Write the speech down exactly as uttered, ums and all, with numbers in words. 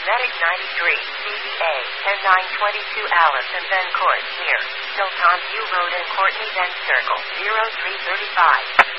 Medic ninety-three, C B A, ten nine twenty-two Alice and Ben Court, near Tilton View Road and Courtney Ben Circle, zero three thirty-five.